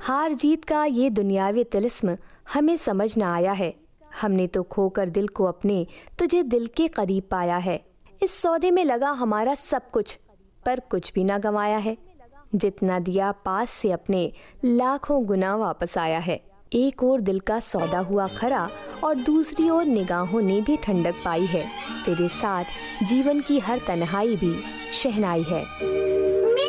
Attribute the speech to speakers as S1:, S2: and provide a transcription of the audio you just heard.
S1: हार जीत का ये दुनियावी तिलिस्म हमें समझ ना आया है। हमने तो खोकर दिल को अपने तुझे दिल के करीब पाया है। इस सौदे में लगा हमारा सब कुछ, पर कुछ भी ना गंवाया है। जितना दिया पास से अपने, लाखों गुना वापस आया है। एक ओर दिल का सौदा हुआ खरा और दूसरी ओर निगाहों ने भी ठंडक पाई है। तेरे साथ जीवन की हर तन्हाई भी शहनाई है।